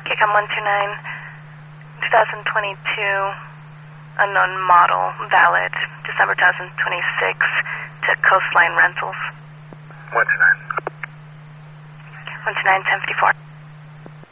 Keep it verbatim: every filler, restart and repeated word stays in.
K C O M one two nine, twenty twenty-two, unknown model, valid, December twenty twenty-six, to Coastline Rentals. one two nine. one two nine, ten fifty-four.